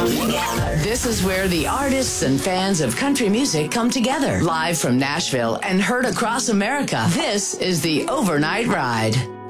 This is where the artists and fans of country music come together. Live from Nashville and heard across America, this is the Overnight Ride.